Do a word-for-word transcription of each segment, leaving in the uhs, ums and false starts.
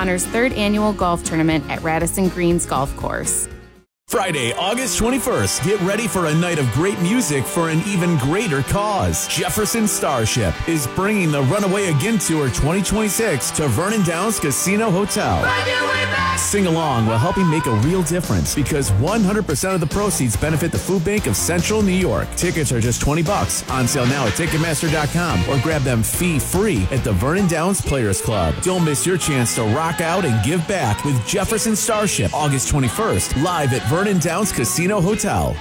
Connor's third annual golf tournament at Radisson Greens Golf Course. Friday, August twenty-first. Get ready for a night of great music for an even greater cause. Jefferson Starship is bringing the Runaway Again Tour twenty twenty-six to Vernon Downs Casino Hotel. Sing along while helping make a real difference because one hundred percent of the proceeds benefit the Food Bank of Central New York. Tickets are just twenty bucks. On sale now at Ticketmaster dot com or grab them fee-free at the Vernon Downs Players Club. Don't miss your chance to rock out and give back with Jefferson Starship August twenty-first, live at Vernon Downs Casino Hotel.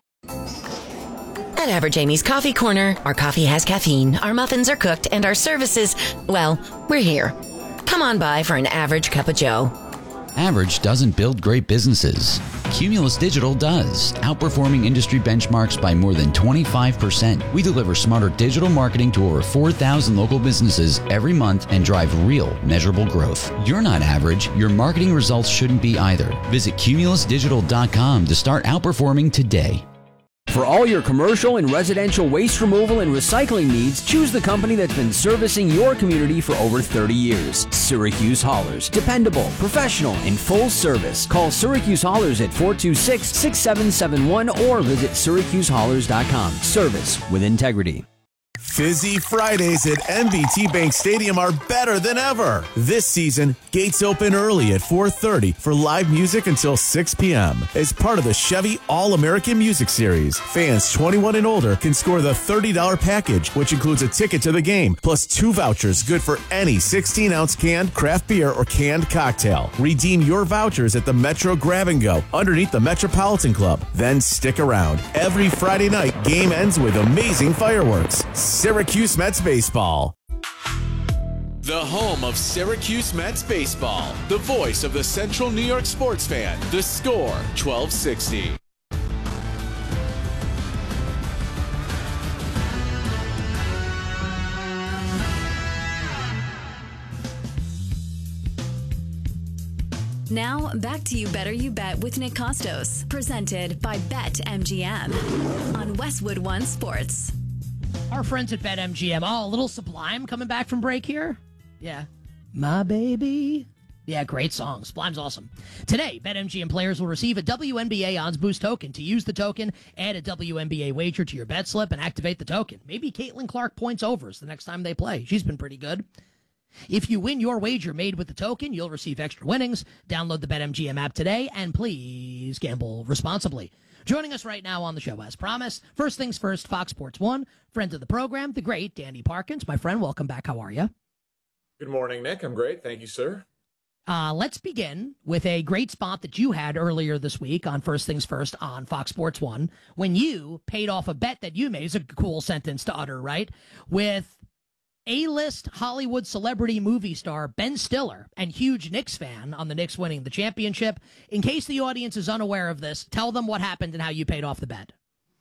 At Average Amy's Coffee Corner, our coffee has caffeine, our muffins are cooked, and our services, well, we're here. Come on by for an average cup of joe. Average doesn't build great businesses. Cumulus Digital does, outperforming industry benchmarks by more than twenty-five percent. We deliver smarter digital marketing to over four thousand local businesses every month and drive real, measurable growth. You're not average. Your marketing results shouldn't be either. Visit cumulus digital dot com to start outperforming today. For all your commercial and residential waste removal and recycling needs, choose the company that's been servicing your community for over thirty years. Syracuse Haulers. Dependable, professional, and full service. Call Syracuse Haulers at four two six, six seven seven one or visit syracuse haulers dot com. Service with integrity. Fizzy Fridays at M B T Bank Stadium are better than ever. This season, gates open early at four thirty for live music until six p.m. As part of the Chevy All-American Music Series, fans twenty-one and older can score the thirty dollars package, which includes a ticket to the game, plus two vouchers good for any sixteen-ounce canned craft beer or canned cocktail. Redeem your vouchers at the Metro Grab and Go underneath the Metropolitan Club. Then stick around. Every Friday night, game ends with amazing fireworks. Syracuse Mets Baseball. The home of Syracuse Mets Baseball. The voice of the Central New York sports fan. The Score, twelve sixty. Now, back to You Better You Bet with Nick Costos. Presented by BetMGM on Westwood One Sports. Our friends at BetMGM. Oh, a little Sublime coming back from break here. Yeah. My baby. Yeah, great song. Sublime's awesome. Today, BetMGM players will receive a W N B A Odds Boost token. To use the token, add a W N B A wager to your bet slip and activate the token. Maybe Caitlin Clark points overs the next time they play. She's been pretty good. If you win your wager made with the token, you'll receive extra winnings. Download the BetMGM app today, and please gamble responsibly. Joining us right now on the show, as promised, first things first, Fox Sports one, friend of the program, the great Danny Parkins. My friend, welcome back. How are you? Good morning, Nick. I'm great. Thank you, sir. Uh, let's begin with a great spot that you had earlier this week on First Things First on Fox Sports one, when you paid off a bet that you made. It's a cool sentence to utter, right? With A-list Hollywood celebrity movie star Ben Stiller and huge Knicks fan on the Knicks winning the championship. In case the audience is unaware of this, tell them what happened and how you paid off the bet.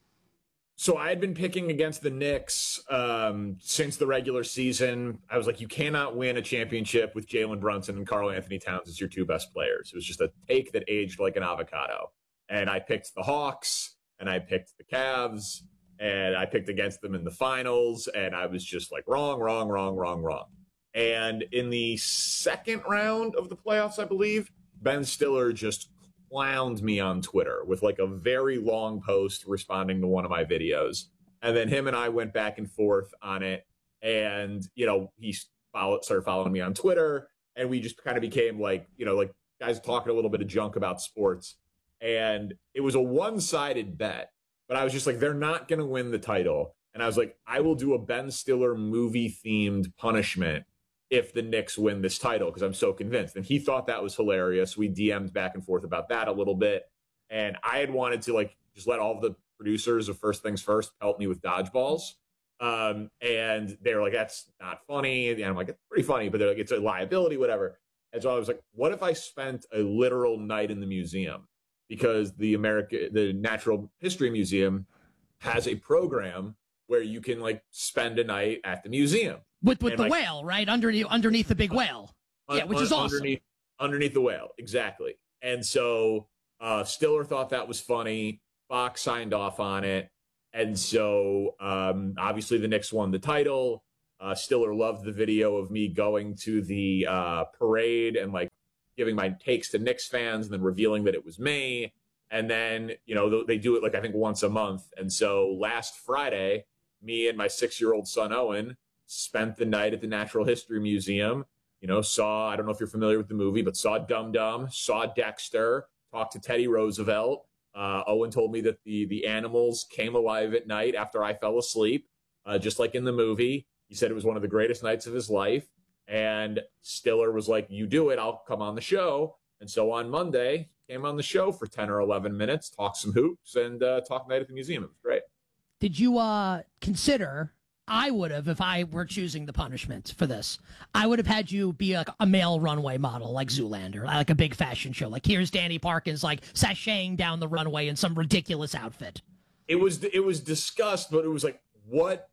So I had been picking against the Knicks um, since the regular season. I was like, you cannot win a championship with Jalen Brunson and Karl Anthony Towns as your two best players. It was just a take that aged like an avocado. And I picked the Hawks and I picked the Cavs. And I picked against them in the finals, and I was just like, wrong, wrong, wrong, wrong, wrong. And in the second round of the playoffs, I believe, Ben Stiller just clowned me on Twitter with like a very long post responding to one of my videos. And then him and I went back and forth on it. And, you know, he followed, started following me on Twitter, and we just kind of became like, you know, like guys talking a little bit of junk about sports. And it was a one-sided bet. But I was just like, they're not going to win the title. And I was like, I will do a Ben Stiller movie-themed punishment if the Knicks win this title, because I'm so convinced. And he thought that was hilarious. We D M'd back and forth about that a little bit. And I had wanted to, like, just let all the producers of First Things First help me with dodgeballs. Um, and they were like, that's not funny. And I'm like, it's pretty funny. But they're like, it's a liability, whatever. And so I was like, what if I spent a literal night in the museum? Because the America, the Natural History Museum has a program where you can like spend a night at the museum with with and, the like, whale, right underneath underneath the big whale. Un, yeah, which un, is awesome. Underneath, underneath the whale, exactly. And so uh, Stiller thought that was funny. Fox signed off on it, and so um, obviously the Knicks won the title. Uh, Stiller loved the video of me going to the uh, parade and like giving my takes to Knicks fans and then revealing that it was me. And then, you know, they do it like, I think once a month. And so last Friday, me and my six-year-old son, Owen, spent the night at the Natural History Museum, you know, saw, I don't know if you're familiar with the movie, but saw Dum Dum, saw Dexter, talked to Teddy Roosevelt. Uh, Owen told me that the the animals came alive at night after I fell asleep, uh, just like in the movie. He said it was one of the greatest nights of his life. And Stiller was like, you do it, I'll come on the show. And so on Monday, came on the show for ten or eleven minutes, talked some hoops, and uh, talked night at the museum. It was great. Did you uh, consider, I would have, if I were choosing the punishment for this, I would have had you be like a male runway model like Zoolander, like a big fashion show. Like here's Danny Parkins like sashaying down the runway in some ridiculous outfit. It was it was discussed, but it was like, what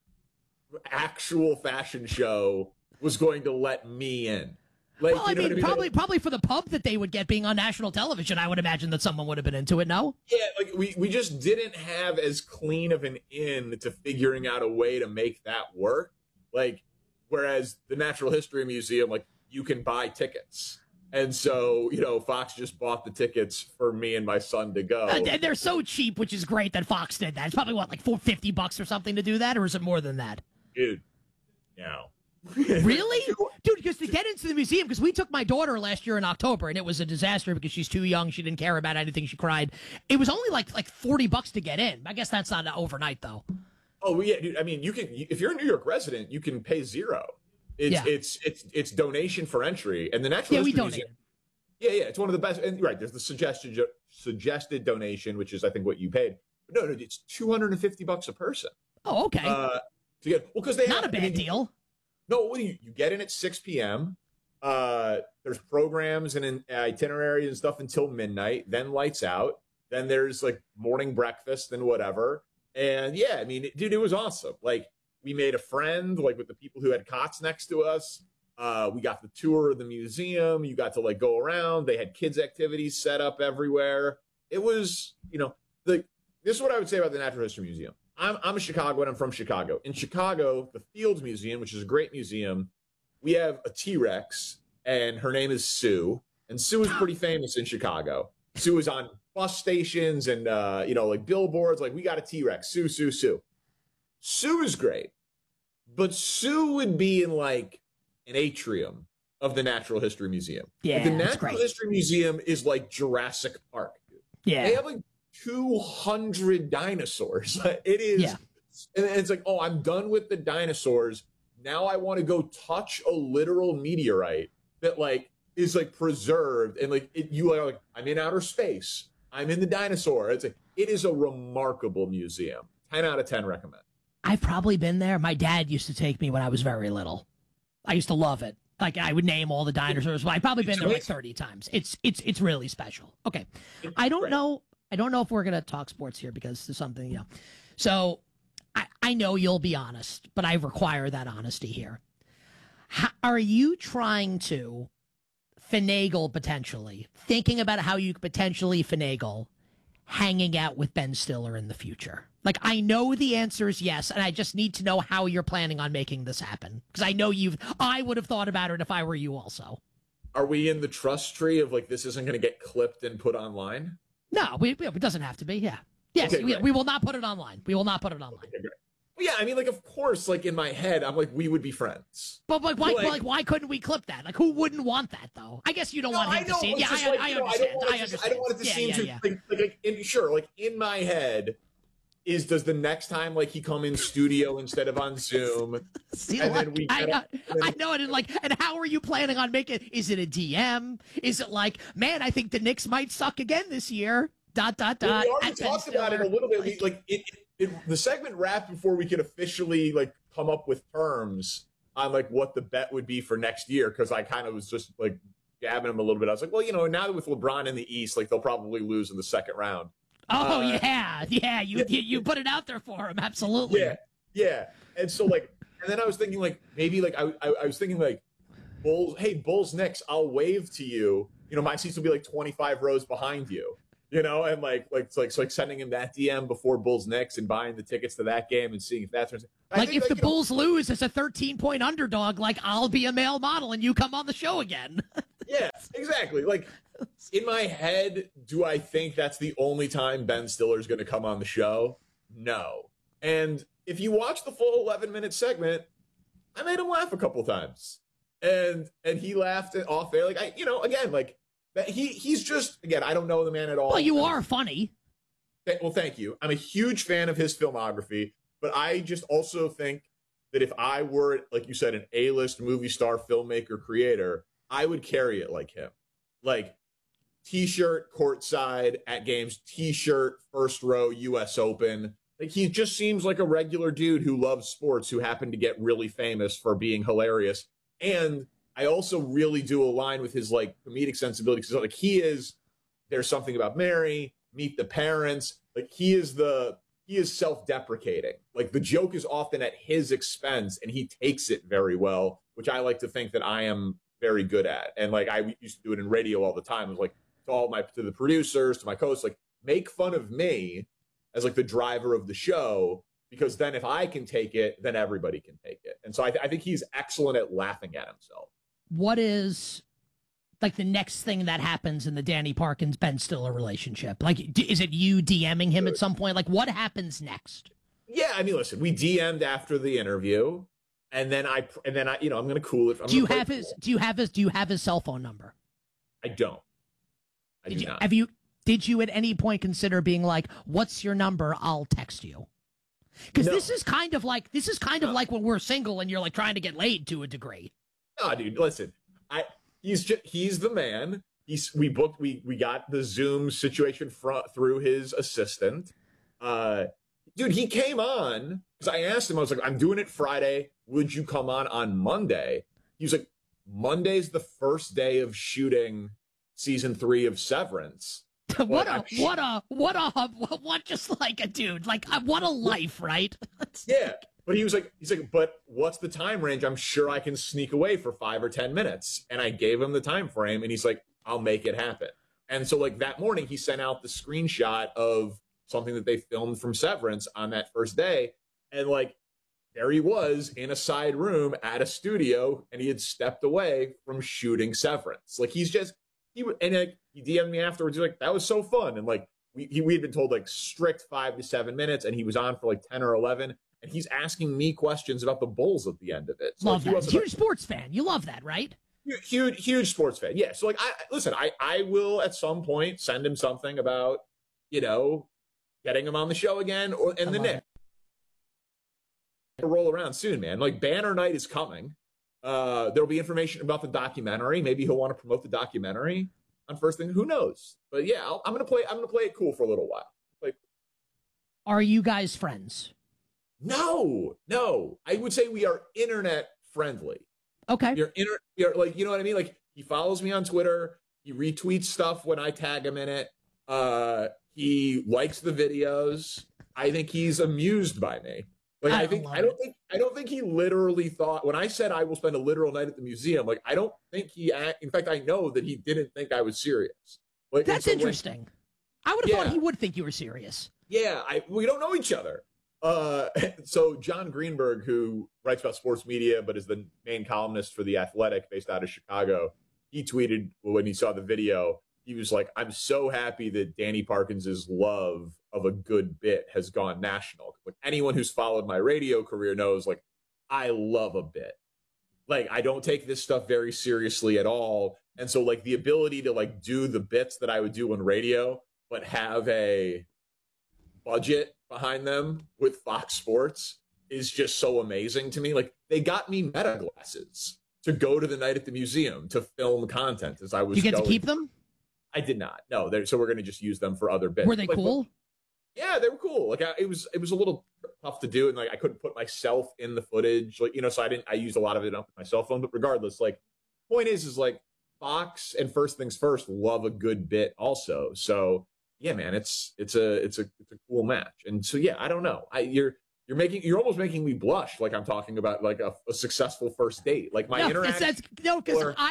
actual fashion show was going to let me in? Like, well, I you know mean, what I mean? probably probably for the pub that they would get being on national television, I would imagine that someone would have been into it, no? Yeah, like we, we just didn't have as clean of an in to figuring out a way to make that work. Like, whereas the Natural History Museum, like, you can buy tickets. And so, you know, Fox just bought the tickets for me and my son to go. Uh, they're so cheap, which is great that Fox did that. It's probably, what, like four hundred fifty bucks or something to do that? Or is it more than that? Dude, no. Really? Dude, because to get into the museum, because we took my daughter last year in October, and it was a disaster because she's too young. She didn't care about anything. She cried. It was only like like forty bucks to get in. I guess that's not overnight, though. Oh, yeah, dude. I mean, you can, if you're a New York resident, you can pay zero. It's Yeah. it's it's it's donation for entry. And the Natural Yeah, we History donated. Museum. Yeah, yeah, it's one of the best. And right, there's the suggested suggested donation, which is I think what you paid. But no, no, it's two hundred fifty bucks a person. Oh, okay. Uh, to get well, because they Not have, a bad I mean, deal. No, what do you, you get in at six p.m. Uh, there's programs and in, itineraries and stuff until midnight. Then lights out. Then there's like morning breakfast and whatever. And yeah, I mean, it, dude, it was awesome. Like we made a friend, like with the people who had cots next to us. Uh, we got the tour of the museum. You got to like go around. They had kids activities set up everywhere. It was, you know, the this is what I would say about the Natural History Museum. I'm, I'm a Chicagoan. I'm from Chicago. In Chicago, the Fields Museum, which is a great museum, we have a T-Rex, and her name is Sue. And Sue is pretty famous in Chicago. Sue is on bus stations and, uh, you know, like billboards. Like, we got a T-Rex. Sue, Sue, Sue. Sue is great. But Sue would be in, like, an atrium of the Natural History Museum. Yeah, like, the that's Natural great. History Museum is like Jurassic Park. Dude. Yeah. They have, like, two hundred dinosaurs. It is, Yeah. and it's like, oh, I'm done with the dinosaurs. Now I want to go touch a literal meteorite that like is like preserved and like it, you are like, I'm in outer space. I'm in the dinosaur. It's like it is a remarkable museum. Ten out of ten recommend. I've probably been there. My dad used to take me when I was very little. I used to love it. Like I would name all the dinosaurs. Well, I've probably been there like thirty times. It's it's it's really special. Okay, I don't know. I don't know if we're gonna talk sports here because there's something, you know. So I I know you'll be honest, but I require that honesty here. How, are you trying to finagle potentially, thinking about how you could potentially finagle hanging out with Ben Stiller in the future? Like, I know the answer is yes, and I just need to know how you're planning on making this happen. Because I know you've, I would have thought about it if I were you also. Are we in the trust tree of like, this isn't going to get clipped and put online? No, we, it doesn't have to be, yeah. Yes, Okay, we, great. we will not put it online. We will not put it online. Okay, great. Well, yeah, I mean, like, of course, like in my head, I'm like, we would be friends. But like, why, Like- like, why couldn't we clip that? Like, who wouldn't want that, though? I guess you don't No, want him I to know, see it. it's Yeah, just I, like, I you know, understand. don't want I it to- understand. I don't want it to yeah, seem yeah, too yeah. like, like, like in, sure, like in my head is does the next time like he come in studio instead of on Zoom, See, and like, then we I get know, up- and then- I know it. And like, and how are you planning on making? Is it a D M? Is it like, man, I think the Knicks might suck again this year? Dot dot Well, dot. we already at Ben talked about it a Stiller. little bit. We, like it, it, it, the segment wrapped before we could officially like come up with terms on like what the bet would be for next year. Because I kind of was just like jabbing him a little bit. I was like, well, you know, now that with LeBron in the East, like they'll probably lose in the second round. Oh Uh, yeah, yeah. You, you you put it out there for him. Absolutely. Yeah, yeah. And so like, and then I was thinking like maybe like I I, I was thinking like Bulls. Hey, Bulls Knicks, I'll wave to you. You know, my seats will be like twenty-five rows behind you. You know, and like like it's like it's like sending him that D M before Bulls Knicks and buying the tickets to that game and seeing if that turns. I Like think, if the you know, Bulls lose as a thirteen point underdog, like I'll be a male model and you come on the show again. yeah, exactly. exactly. Like, in my head, do I think that's the only time Ben Stiller's going to come on the show? No. And if you watch the full eleven minute segment, I made him laugh a couple times. And and he laughed off air. Like, I, you know, again, like, he he's just, again, I don't know the man at all. Well, you are funny. Well, thank you. I'm a huge fan of his filmography, but I just also think that if I were, like you said, an A-list movie star, filmmaker, creator, I would carry it like him. Like, T-shirt, courtside, at games, T-shirt, first row, U S Open. Like, he just seems like a regular dude who loves sports, who happened to get really famous for being hilarious. And I also really do align with his, like, comedic sensibility. Because, like, he is, There's Something About Mary, Meet the Parents. Like, he is the... He is self-deprecating. Like, the joke is often at his expense, and he takes it very well, which I like to think that I am very good at. And, like, I used to do it in radio all the time. It was like, to all my, to the producers, to my co-hosts, like, make fun of me as, like, the driver of the show, because then if I can take it, then everybody can take it. And so I, th- I think he's excellent at laughing at himself. What is, like, the next thing that happens in the Danny Parkins Ben Stiller relationship? Like, d- is it you DMing him at some point? Like, what happens next? Yeah, I mean, listen, we D M'd after the interview, and then I, and then I, you know, I'm going to cool it. I'm do you have have his? Cool. Do you have his? Do you have his cell phone number? I don't. I did do you, not. Have you? Did you at any point consider being like, "What's your number? I'll text you"? Because no. this is kind of like this is kind no. of like when we're single and you're like trying to get laid to a degree. No, dude, listen, I. He's just, he's the man. He's we booked we we got the Zoom situation front through his assistant. Uh, dude, he came on because I asked him. I was like, "I'm doing it Friday. Would you come on on Monday?" He was like, "Monday's the first day of shooting season three of Severance." what, a, sh- what a what a what a what just like a dude like what a life, right? Yeah. But he was like, he's like, but what's the time range? I'm sure I can sneak away for five or ten minutes. And I gave him the time frame, and he's like, I'll make it happen. And so, like, that morning, he sent out the screenshot of something that they filmed from Severance on that first day. And, like, there he was in a side room at a studio, and he had stepped away from shooting Severance. Like, he's just, he and like, he D M'd me afterwards. He's like, that was so fun. And, like, we, he, we had been told, like, strict five to seven minutes, and he was on for, like, ten or eleven. And he's asking me questions about the Bulls at the end of it. So, love like, that. Huge like, sports fan. You love that, right? Huge, huge sports fan. Yeah. So, like, I listen. I, I will at some point send him something about, you know, getting him on the show again, or and the Knicks. Roll around soon, man. Like, Banner Night is coming. Uh, there'll be information about the documentary. Maybe he'll want to promote the documentary on First Thing. Who knows? But yeah, I'll, I'm gonna play. I'm gonna play it cool for a little while. Play. Are you guys friends? No, no. I would say we are internet friendly. Okay. You're inter- you're like, you know what I mean? Like, he follows me on Twitter. He retweets stuff when I tag him in it. Uh, he likes the videos. I think he's amused by me. Like, I, I think I don't it. think I don't think he literally thought when I said I will spend a literal night at the museum. Like, I don't think he. In fact, I know that he didn't think I was serious. Like, that's so interesting. When, I would have yeah, thought he would think you were serious. Yeah, I we don't know each other. Uh, so John Greenberg, who writes about sports media but is the main columnist for The Athletic based out of Chicago, he tweeted when he saw the video, he was like, I'm so happy that Danny Parkins's love of a good bit has gone national. Like, anyone who's followed my radio career knows, like, I love a bit. Like, I don't take this stuff very seriously at all. And so, like, the ability to, like, do the bits that I would do on radio, but have a budget behind them with Fox Sports is just so amazing to me. Like, they got me Meta glasses to go to the night at the museum to film content as I was. You get going. to keep them? I did not. No, so we're going to just use them for other bits. Were they like, cool? Yeah, they were cool. Like, I, it was, it was a little tough to do, and like I couldn't put myself in the footage, like, you know. So I didn't. I used a lot of it on my cell phone. But regardless, like, point is, is like Fox and First Things First love a good bit also. So yeah, man, it's it's a it's a it's a cool match. And so yeah, I don't know. I you're you're making you're almost making me blush like I'm talking about like a, a successful first date. Like my no, interaction. It's, no, because I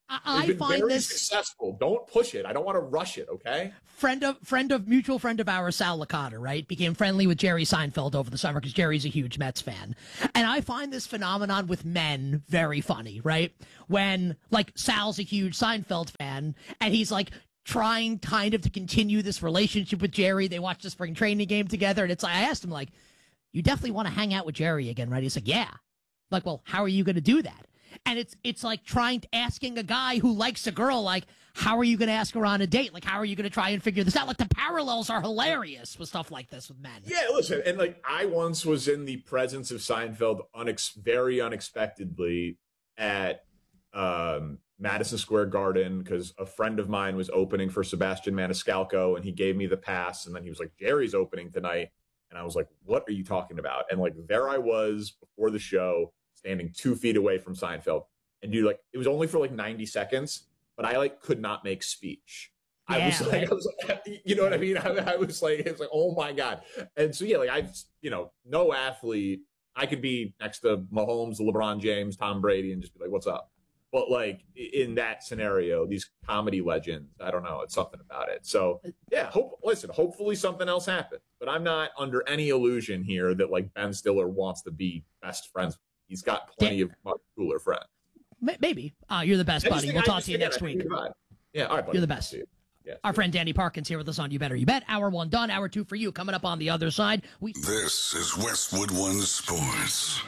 I, I been find very this successful. Don't push it. I don't want to rush it. Okay. Friend of friend of mutual friend of ours, Sal Licata, right, became friendly with Jerry Seinfeld over the summer because Jerry's a huge Mets fan, and I find this phenomenon with men very funny, right? When like Sal's a huge Seinfeld fan, and he's like trying kind of to continue this relationship with Jerry. They watch the spring training game together, and it's like I asked him like, "You definitely want to hang out with Jerry again, right?" He's like, "Yeah." I'm like, well, how are you going to do that? And it's it's like trying to asking a guy who likes a girl, like, how are you going to ask her on a date? Like, how are you going to try and figure this out? Like, the parallels are hilarious with stuff like this with men. Yeah, listen, and like I once was in the presence of Seinfeld unex- very unexpectedly at um, Madison Square Garden because a friend of mine was opening for Sebastian Maniscalco, and he gave me the pass, and then he was like, Jerry's opening tonight. And I was like, what are you talking about? And like, there I was before the show, standing two feet away from Seinfeld. And dude, like, it was only for like ninety seconds, but I like could not make speech. Yeah, I was like, right? I was like, you know what I mean? I, I was like, it was like, oh my God. And so, yeah, like I, you know, no athlete, I could be next to Mahomes, LeBron James, Tom Brady, and just be like, what's up? But like in that scenario, these comedy legends, I don't know, it's something about it. So yeah, hope, listen, hopefully something else happens, but I'm not under any illusion here that like Ben Stiller wants to be best friends. He's got plenty of much cooler friends. Maybe. Uh, you're the best, buddy. We'll talk to you next week. Yeah, all right, buddy. You're the best. Yeah, Our friend Danny Parkins here with us on You Better You Bet. Hour one done. Hour two for you. Coming up on the other side. We. This is Westwood One Sports.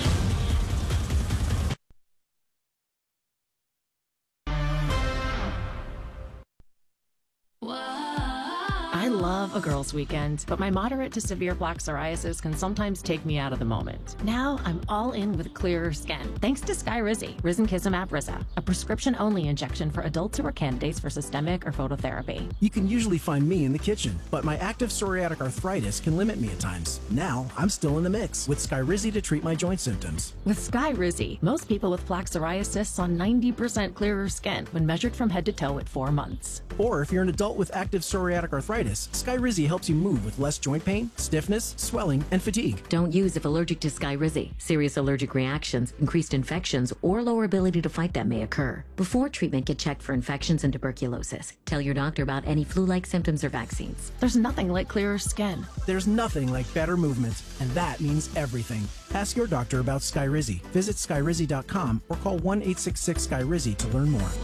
I love a girls' weekend, but my moderate to severe plaque psoriasis can sometimes take me out of the moment. Now I'm all in with clearer skin, thanks to Skyrizi, Risankizumab Riza, a prescription-only injection for adults who are candidates for systemic or phototherapy. You can usually find me in the kitchen, but my active psoriatic arthritis can limit me at times. Now I'm still in the mix with Skyrizi to treat my joint symptoms. With Skyrizi, most people with plaque psoriasis saw ninety percent clearer skin when measured from head to toe at four months. Or if you're an adult with active psoriatic arthritis, Skyrizi helps you move with less joint pain, stiffness, swelling, and fatigue. Don't use if allergic to Skyrizi. Serious allergic reactions, increased infections, or lower ability to fight them may occur. Before treatment, get checked for infections and tuberculosis. Tell your doctor about any flu-like symptoms or vaccines. There's nothing like clearer skin. There's nothing like better movement, and that means everything. Ask your doctor about Skyrizi. Visit Skyrizi dot com or call one eight six six Skyrizi to learn more.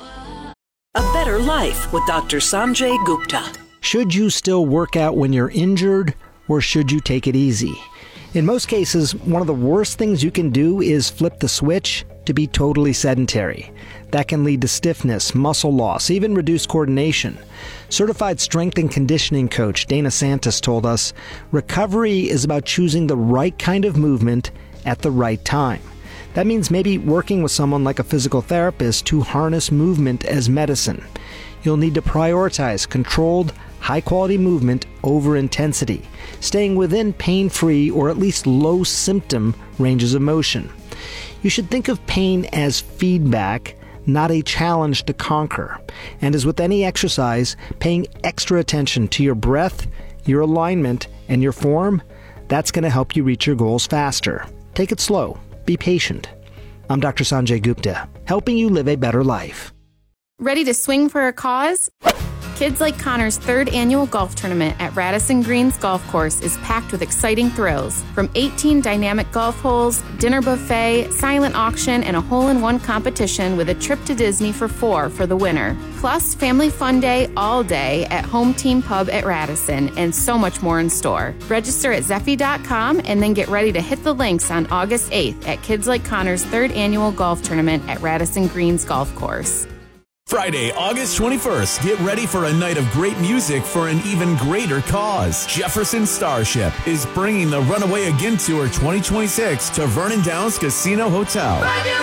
A Better Life with Doctor Sanjay Gupta. Should you still work out when you're injured, or should you take it easy? In most cases, one of the worst things you can do is flip the switch to be totally sedentary. That can lead to stiffness, muscle loss, even reduced coordination. Certified strength and conditioning coach Dana Santos told us, recovery is about choosing the right kind of movement at the right time. That means maybe working with someone like a physical therapist to harness movement as medicine. You'll need to prioritize controlled, high-quality movement over intensity, staying within pain-free or at least low-symptom ranges of motion. You should think of pain as feedback, not a challenge to conquer. And as with any exercise, paying extra attention to your breath, your alignment, and your form, that's going to help you reach your goals faster. Take it slow. Be patient. I'm Doctor Sanjay Gupta, helping you live a better life. Ready to swing for a cause? Kids Like Connor's third annual golf tournament at Radisson Greens Golf Course is packed with exciting thrills. From eighteen dynamic golf holes, dinner buffet, silent auction, and a hole-in-one competition with a trip to Disney for four for the winner. Plus, family fun day all day at Home Team Pub at Radisson, and so much more in store. Register at Zeffy dot com and then get ready to hit the links on August eighth at Kids Like Connor's third annual golf tournament at Radisson Greens Golf Course. Friday, August twenty-first, get ready for a night of great music for an even greater cause. Jefferson Starship is bringing the Runaway Again Tour twenty twenty-six to Vernon Downs Casino Hotel.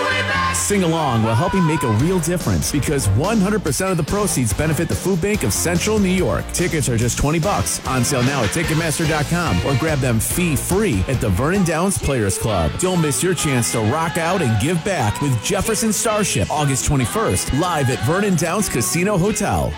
Sing along while helping make a real difference because one hundred percent of the proceeds benefit the Food Bank of Central New York. Tickets are just twenty bucks, on sale now at Ticketmaster dot com or grab them fee-free at the Vernon Downs Players Club. Don't miss your chance to rock out and give back with Jefferson Starship, August twenty-first, live at Vernon Downs Casino Hotel.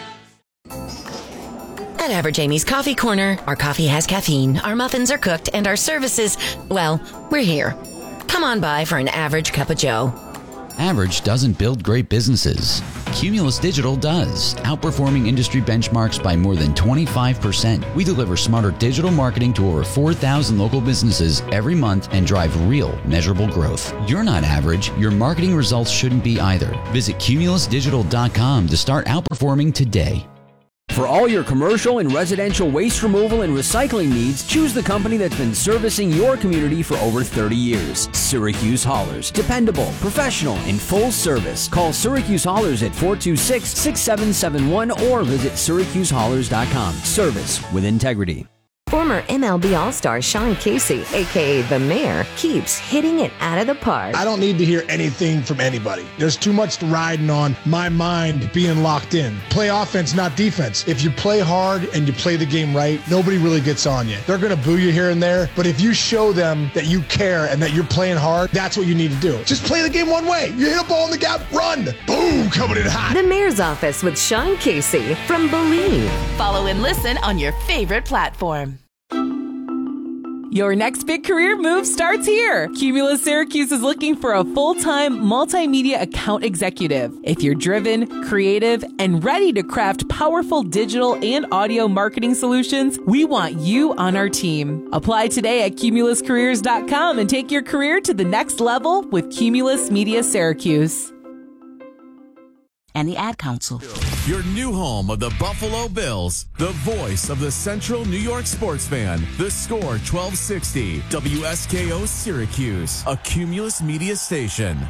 At Average Amy's Coffee Corner, our coffee has caffeine, our muffins are cooked, and our services, well, we're here. Come on by for an average cup of joe. Average doesn't build great businesses. Cumulus Digital does, outperforming industry benchmarks by more than twenty-five percent. We deliver smarter digital marketing to over four thousand local businesses every month and drive real, measurable growth. You're not average. Your marketing results shouldn't be either. Visit cumulus digital dot com to start outperforming today. For all your commercial and residential waste removal and recycling needs, choose the company that's been servicing your community for over thirty years. Syracuse Haulers. Dependable, professional, and full service. Call Syracuse Haulers at four two six, six seven seven one or visit syracuse haulers dot com. Service with integrity. Former M L B All-Star Sean Casey, a k a. The Mayor, keeps hitting it out of the park. I don't need to hear anything from anybody. There's too much riding on my mind being locked in. Play offense, not defense. If you play hard and you play the game right, nobody really gets on you. They're going to boo you here and there, but if you show them that you care and that you're playing hard, that's what you need to do. Just play the game one way. You hit a ball in the gap, run. Boom, coming in hot. The Mayor's Office with Sean Casey from Believe. Follow and listen on your favorite platform. Your next big career move starts here. Cumulus Syracuse is looking for a full-time multimedia account executive. If you're driven, creative, and ready to craft powerful digital and audio marketing solutions, we want you on our team. Apply today at cumulus careers dot com and take your career to the next level with Cumulus Media Syracuse. And the Ad Council. Your new home of the Buffalo Bills, the voice of the Central New York sports fan. The Score twelve sixty, W S K O Syracuse, a Cumulus Media station.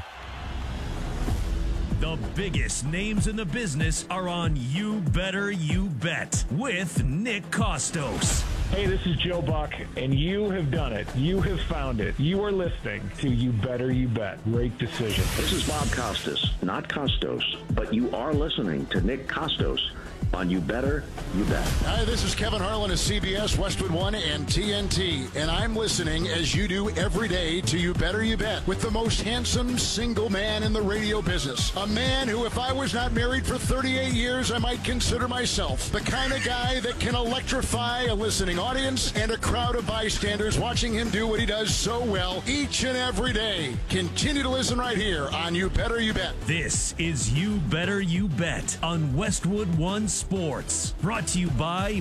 The biggest names in the business are on You Better You Bet with Nick Kostos. Hey, this is Joe Buck, and you have done it. You have found it. You are listening to You Better You Bet. Great decision. This is Bob Costas, not Costos, but you are listening to Nick Kostos on You Better You Bet. Hi, this is Kevin Harlan of C B S, Westwood One, and T N T, and I'm listening as you do every day to You Better You Bet with the most handsome single man in the radio business. A man who, if I was not married for thirty-eight years, I might consider myself the kind of guy that can electrify a listening audience and a crowd of bystanders watching him do what he does so well each and every day. Continue to listen right here on You Better You Bet. This is You Better You Bet on Westwood One Sports, brought to you by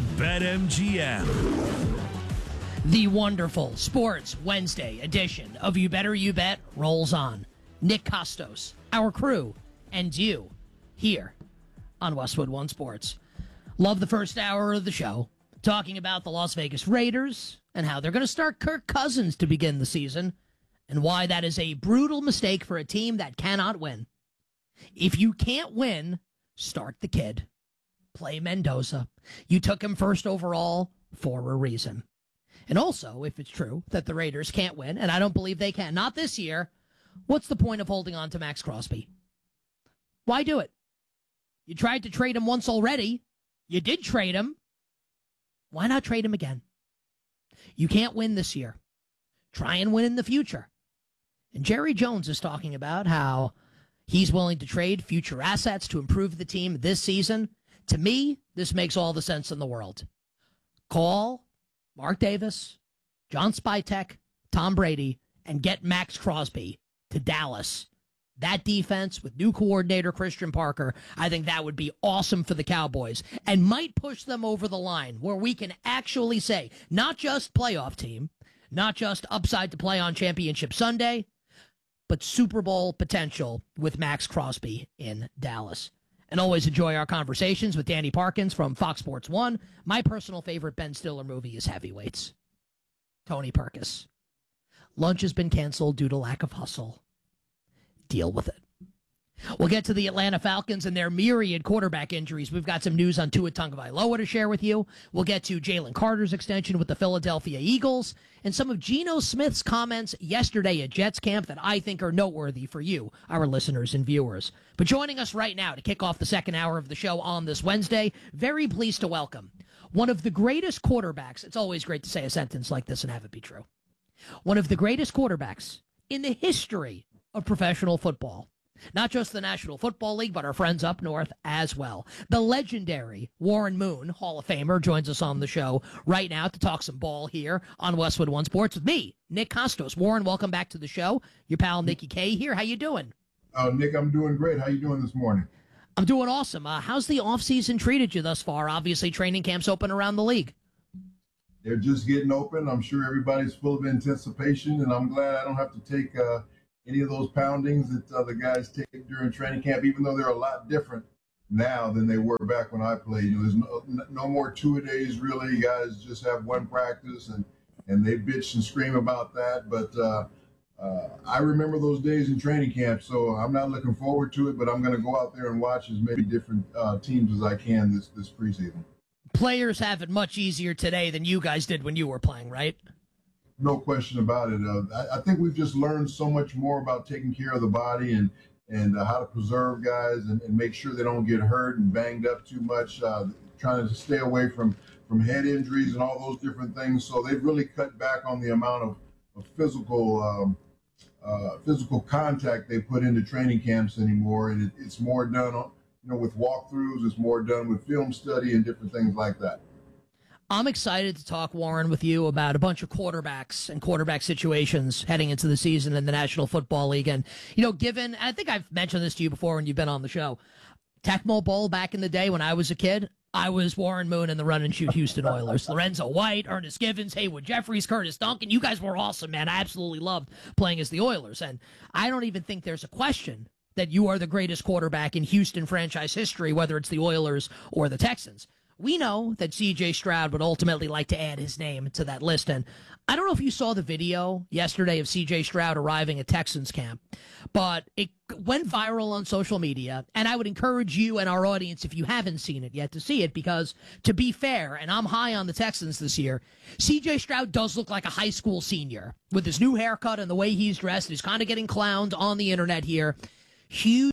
BetMGM. The wonderful Sports Wednesday edition of You Better You Bet rolls on. Nick Kostos, our crew, and you here on Westwood One Sports. Love the first hour of the show, talking about the Las Vegas Raiders and how they're going to start Kirk Cousins to begin the season and why that is a brutal mistake for a team that cannot win. If you can't win, start the kid. Play Mendoza. You took him first overall for a reason. And also, if it's true that the Raiders can't win, and I don't believe they can, not this year, what's the point of holding on to Max Crosby? Why do it? You tried to trade him once already. You did trade him. Why not trade him again? You can't win this year. Try and win in the future. And Jerry Jones is talking about how he's willing to trade future assets to improve the team this season. To me, this makes all the sense in the world. Call Mark Davis, John Spytek, Tom Brady, and get Max Crosby to Dallas. That defense with new coordinator Christian Parker, I think that would be awesome for the Cowboys and might push them over the line where we can actually say, not just playoff team, not just upside to play on Championship Sunday, but Super Bowl potential with Max Crosby in Dallas. And always enjoy our conversations with Danny Parkins from Fox Sports one. My personal favorite Ben Stiller movie is Heavyweights. Tony Perkis. Lunch has been canceled due to lack of hustle. Deal with it. We'll get to the Atlanta Falcons and their myriad quarterback injuries. We've got some news on Tua Tagovailoa to share with you. We'll get to Jalen Carter's extension with the Philadelphia Eagles and some of Geno Smith's comments yesterday at Jets camp that I think are noteworthy for you, our listeners and viewers. But joining us right now to kick off the second hour of the show on this Wednesday, very pleased to welcome one of the greatest quarterbacks. It's always great to say a sentence like this and have it be true. One of the greatest quarterbacks in the history of professional football. Not just the National Football League, but our friends up north as well. The legendary Warren Moon, Hall of Famer, joins us on the show right now to talk some ball here on Westwood One Sports with me, Nick Kostos. Warren, welcome back to the show. Your pal Nikki K here. How you doing? Oh, Nick, I'm doing great. How you doing this morning? I'm doing awesome. Uh, how's the offseason treated you thus far? Obviously, training camps open around the league. They're just getting open. I'm sure everybody's full of anticipation, and I'm glad I don't have to take uh, any of those poundings that uh, the guys take during training camp, even though they're a lot different now than they were back when I played. You know, there's no, no more two-a-days, really. You guys just have one practice, and, and they bitch and scream about that. But uh, uh, I remember those days in training camp, so I'm not looking forward to it, but I'm going to go out there and watch as many different uh, teams as I can this, this preseason. Players have it much easier today than you guys did when you were playing, right? No question about it. Uh, I, I think we've just learned so much more about taking care of the body and and uh, how to preserve guys and, and make sure they don't get hurt and banged up too much, uh, trying to stay away from, from head injuries and all those different things. So they've really cut back on the amount of, of physical um, uh, physical contact they put into training camps anymore. And it, it's more done on, you know, with walkthroughs. It's more done with film study and different things like that. I'm excited to talk, Warren, with you about a bunch of quarterbacks and quarterback situations heading into the season in the National Football League. And, you know, given, I think I've mentioned this to you before when you've been on the show, Tecmo Bowl back in the day when I was a kid, I was Warren Moon in the run and shoot Houston Oilers. Lorenzo White, Ernest Givens, Haywood Jeffries, Curtis Duncan. You guys were awesome, man. I absolutely loved playing as the Oilers. And I don't even think there's a question that you are the greatest quarterback in Houston franchise history, whether it's the Oilers or the Texans. We know that C J Stroud would ultimately like to add his name to that list. And I don't know if you saw the video yesterday of C J Stroud arriving at Texans camp, but it went viral on social media. And I would encourage you and our audience, if you haven't seen it yet, to see it, because to be fair, and I'm high on the Texans this year, C J Stroud does look like a high school senior with his new haircut and the way he's dressed. He's kind of getting clowned on the internet here. Huge.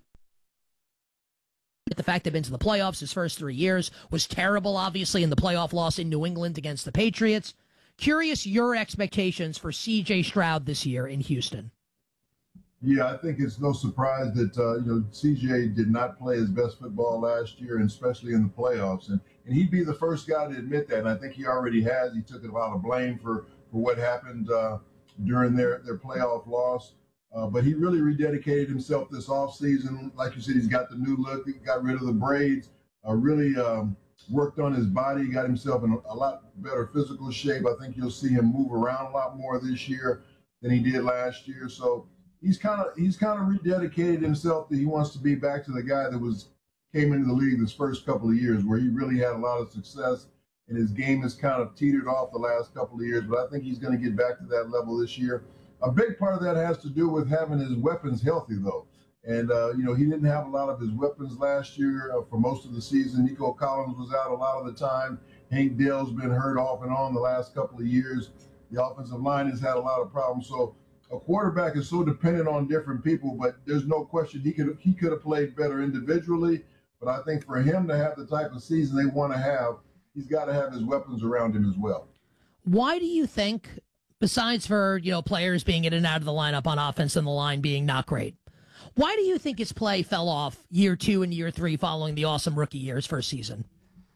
The fact they've been to the playoffs his first three years was terrible, obviously, in the playoff loss in New England against the Patriots. Curious your expectations for C J Stroud this year in Houston. Yeah, I think it's no surprise that uh, you know C J did not play his best football last year, and especially in the playoffs. And and he'd be the first guy to admit that, and I think he already has. He took a lot of blame for, for what happened uh, during their, their playoff loss. Uh, but he really rededicated himself this offseason. Like you said, he's got the new look. He got rid of the braids, uh, really um, worked on his body, got himself in a, a lot better physical shape. I think you'll see him move around a lot more this year than he did last year. So he's kind of he's kind of rededicated himself that he wants to be back to the guy that was came into the league this first couple of years, where he really had a lot of success, and his game has kind of teetered off the last couple of years. But I think he's going to get back to that level this year. A big part of that has to do with having his weapons healthy, though. And, uh, you know, he didn't have a lot of his weapons last year uh, for most of the season. Nico Collins was out a lot of the time. Hank Dell's been hurt off and on the last couple of years. The offensive line has had a lot of problems. So a quarterback is so dependent on different people, but there's no question he could he could have played better individually. But I think for him to have the type of season they want to have, he's got to have his weapons around him as well. Why do you think, besides for, you know, players being in and out of the lineup on offense and the line being not great, why do you think his play fell off year two and year three following the awesome rookie year's first season?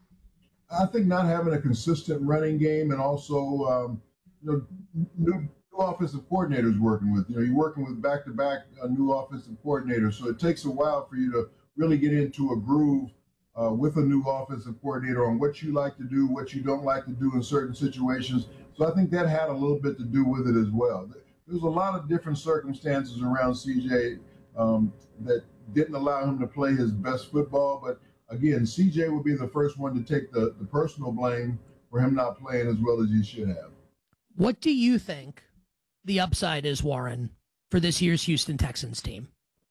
I think not having a consistent running game, and also, um, you know, new, new offensive coordinators working with. You know, you're working with back-to-back uh, new offensive coordinators, so it takes a while for you to really get into a groove uh, with a new offensive coordinator on what you like to do, what you don't like to do in certain situations. So I think that had a little bit to do with it as well. There's a lot of different circumstances around C J um, that didn't allow him to play his best football. But again, C J would be the first one to take the, the personal blame for him not playing as well as he should have. What do you think the upside is, Warren, for this year's Houston Texans team?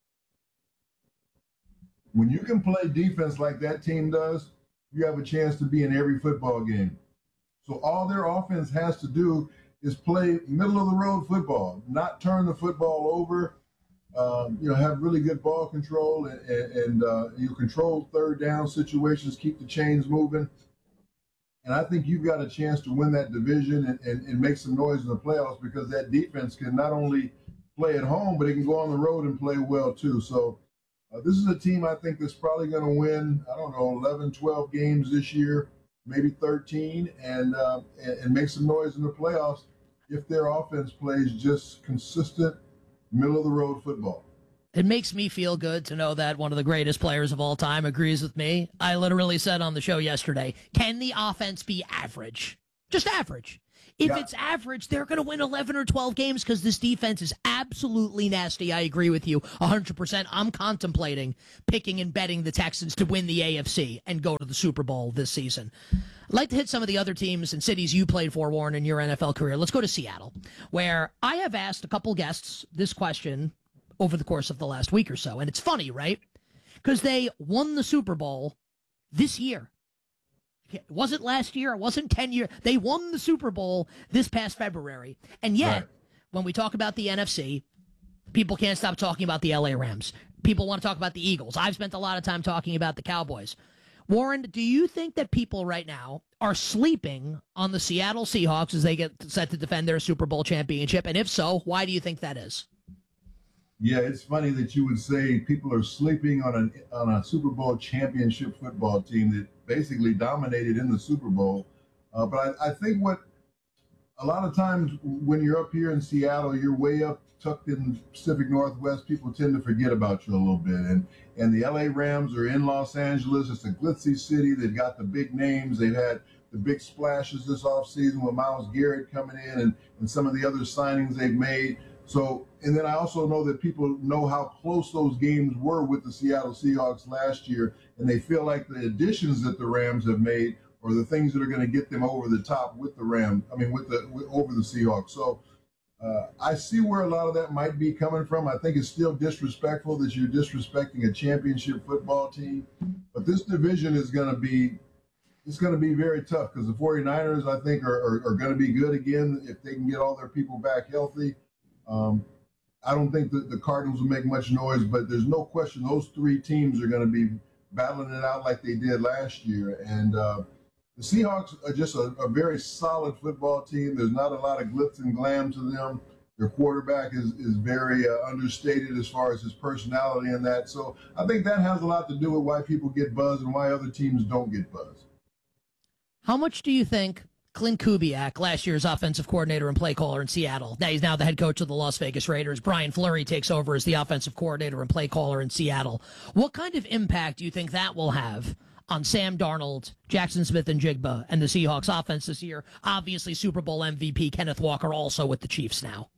When you can play defense like that team does, you have a chance to be in every football game. So all their offense has to do is play middle-of-the-road football, not turn the football over, um, you know, have really good ball control, and, and, and uh, you control third down situations, keep the chains moving. And I think you've got a chance to win that division and, and, and make some noise in the playoffs, because that defense can not only play at home, but it can go on the road and play well too. So uh, this is a team I think that's probably going to win, I don't know, eleven, twelve games this year, maybe thirteen, and, uh, and and make some noise in the playoffs if their offense plays just consistent middle-of-the-road football. It makes me feel good to know that one of the greatest players of all time agrees with me. I literally said on the show yesterday, can the offense be average? Just average. If yeah. it's average, they're going to win eleven or twelve games because this defense is absolutely nasty. I agree with you one hundred percent. I'm contemplating picking and betting the Texans to win the A F C and go to the Super Bowl this season. I'd like to hit some of the other teams and cities you played for, Warren, in your N F L career. Let's go to Seattle, where I have asked a couple guests this question over the course of the last week or so. And it's funny, right? Because they won the Super Bowl this year. It wasn't last year. It wasn't ten years. They won the Super Bowl this past February. And yet, right. when we talk about the N F C, people can't stop talking about the L A Rams. People want to talk about the Eagles. I've spent a lot of time talking about the Cowboys. Warren, do you think that people right now are sleeping on the Seattle Seahawks as they get set to defend their Super Bowl championship? And if so, why do you think that is? Yeah, it's funny that you would say people are sleeping on an on a Super Bowl championship football team that basically dominated in the Super Bowl. Uh, but I, I think what a lot of times when you're up here in Seattle, you're way up tucked in Pacific Northwest, people tend to forget about you a little bit. And and the L A Rams are in Los Angeles. It's a glitzy city. They've got the big names. They've had the big splashes this offseason with Myles Garrett coming in and, and some of the other signings they've made. So, and then I also know that people know how close those games were with the Seattle Seahawks last year, and they feel like the additions that the Rams have made are the things that are going to get them over the top with the Rams. I mean, with the with, over the Seahawks. So, uh, I see where a lot of that might be coming from. I think it's still disrespectful that you're disrespecting a championship football team, but this division is going to be it's going to be very tough because the 49ers, I think, are are, are going to be good again if they can get all their people back healthy. Um, I don't think that the Cardinals will make much noise, but there's no question those three teams are going to be battling it out like they did last year. And uh, the Seahawks are just a, a very solid football team. There's not a lot of glitz and glam to them. Their quarterback is, is very uh, understated as far as his personality and that. So I think that has a lot to do with why people get buzzed and why other teams don't get buzzed. How much do you think Clint Kubiak, last year's offensive coordinator and play caller in Seattle, now he's now the head coach of the Las Vegas Raiders, Brian Fleury takes over as the offensive coordinator and play caller in Seattle. What kind of impact do you think that will have on Sam Darnold, Jackson Smith and Jigba, and the Seahawks offense this year? Obviously, Super Bowl M V P Kenneth Walker also with the Chiefs now.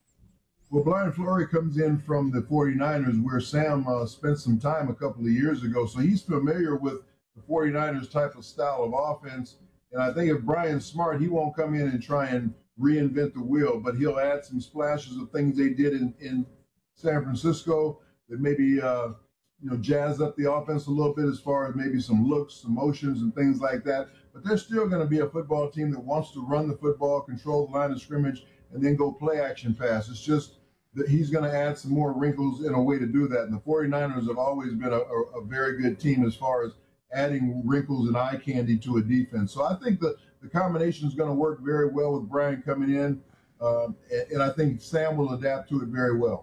Well, Brian Fleury comes in from the 49ers where Sam uh, spent some time a couple of years ago, so he's familiar with the 49ers type of style of offense. And I think if Brian's smart, he won't come in and try and reinvent the wheel, but he'll add some splashes of things they did in, in San Francisco that maybe, uh, you know, jazz up the offense a little bit as far as maybe some looks, some motions, and things like that. But they're still going to be a football team that wants to run the football, control the line of scrimmage, and then go play action pass. It's just that he's going to add some more wrinkles in a way to do that. And the 49ers have always been a, a, a very good team as far as adding wrinkles and eye candy to a defense. So I think the, the combination is going to work very well with Brian coming in, um, and, and I think Sam will adapt to it very well.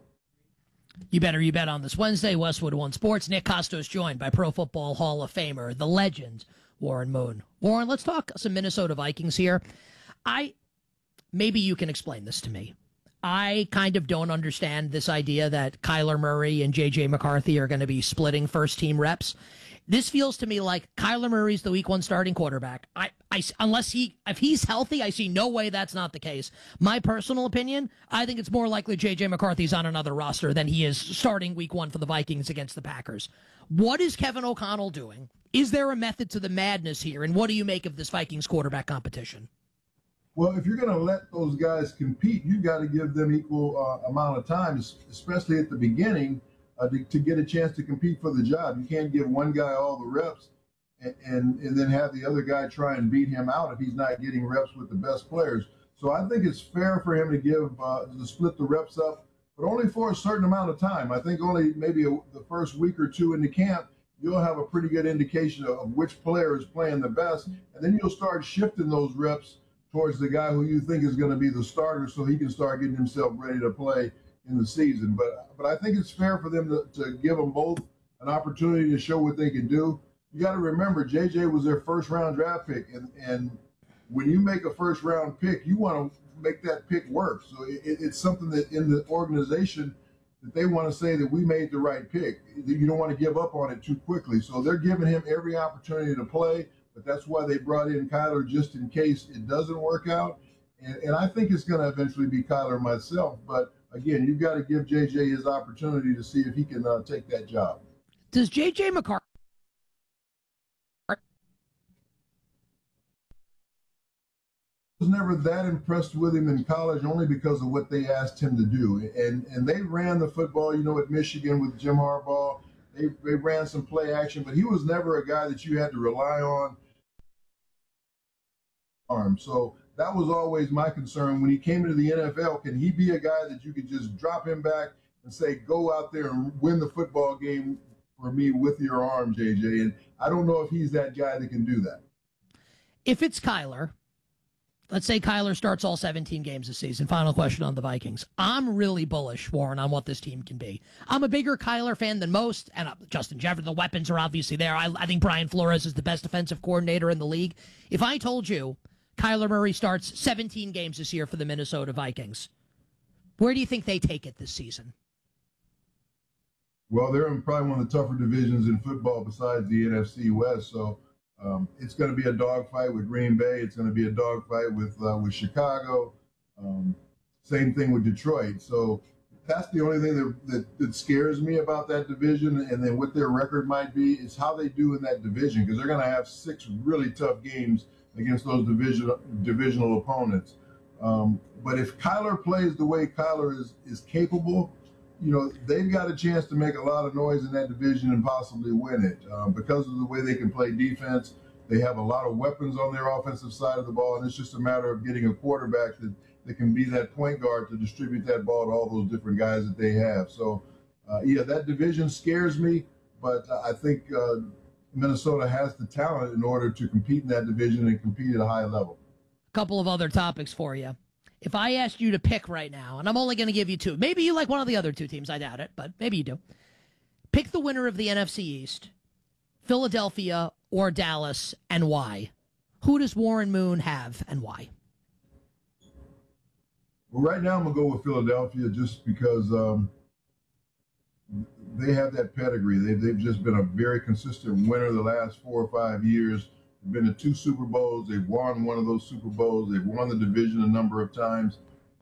You better you bet on this Wednesday, Westwood One Sports. Nick Costos joined by Pro Football Hall of Famer, the legend, Warren Moon. Warren, let's talk some Minnesota Vikings here. I maybe you can explain this to me. I kind of don't understand this idea that Kyler Murray and J J McCarthy are going to be splitting first-team reps. This feels to me like Kyler Murray's the week one starting quarterback. I, I, unless he, if he's healthy, I see no way that's not the case. My personal opinion, I think it's more likely J J McCarthy's on another roster than he is starting week one for the Vikings against the Packers. What is Kevin O'Connell doing? Is there a method to the madness here? And what do you make of this Vikings quarterback competition? Well, if you're going to let those guys compete, you've got to give them equal uh, amount of time, especially at the beginning. Uh, to, to get a chance to compete for the job. You can't give one guy all the reps and, and, and then have the other guy try and beat him out if he's not getting reps with the best players. So I think it's fair for him to give uh, to split the reps up, but only for a certain amount of time. I think only maybe a, the first week or two in the camp, you'll have a pretty good indication of, of which player is playing the best, and then you'll start shifting those reps towards the guy who you think is going to be the starter so he can start getting himself ready to play in the season. But but I think it's fair for them to, to give them both an opportunity to show what they can do. You got to remember, J J was their first round draft pick, and and when you make a first round pick, you want to make that pick work. So it, it's something that in the organization that they want to say that we made the right pick. You don't want to give up on it too quickly. So they're giving him every opportunity to play, but that's why they brought in Kyler just in case it doesn't work out. And, and I think it's going to eventually be Kyler myself. But again, you've got to give J J his opportunity to see if he can uh, take that job. Does J J McCarthy was never that impressed with him in college only because of what they asked him to do. And and they ran the football, you know, at Michigan with Jim Harbaugh. They, they ran some play action, but he was never a guy that you had to rely on. Arm. So that was always my concern. When he came into the N F L, can he be a guy that you could just drop him back and say, go out there and win the football game for me with your arm, J J? And I don't know if he's that guy that can do that. If it's Kyler, let's say Kyler starts all seventeen games this season. Final question on the Vikings. I'm really bullish, Warren, on what this team can be. I'm a bigger Kyler fan than most, and uh, Justin Jefferson, the weapons are obviously there. I, I think Brian Flores is the best defensive coordinator in the league. If I told you Kyler Murray starts seventeen games this year for the Minnesota Vikings, where do you think they take it this season? Well, they're in probably one of the tougher divisions in football besides the N F C West, so Um, it's going to be a dogfight with Green Bay. It's going to be a dogfight with uh, with Chicago. Um, same thing with Detroit. So that's the only thing that, that that scares me about that division. And then what their record might be is how they do in that division, because they're going to have six really tough games against those division divisional opponents. Um, but if Kyler plays the way Kyler is is capable, you know, they've got a chance to make a lot of noise in that division and possibly win it um, because of the way they can play defense. They have a lot of weapons on their offensive side of the ball, and it's just a matter of getting a quarterback that, that can be that point guard to distribute that ball to all those different guys that they have. So, uh, yeah, that division scares me, but I think uh, Minnesota has the talent in order to compete in that division and compete at a high level. A couple of other topics for you. If I asked you to pick right now, and I'm only going to give you two, maybe you like one of the other two teams, I doubt it, but maybe you do. Pick the winner of the N F C East, Philadelphia or Dallas, and why? Who does Warren Moon have and why? Well, right now I'm going to go with Philadelphia just because um, they have that pedigree. They've, they've just been a very consistent winner the last four or five years. They've been to two Super Bowls. They've won one of those Super Bowls. They've won the division a number of times.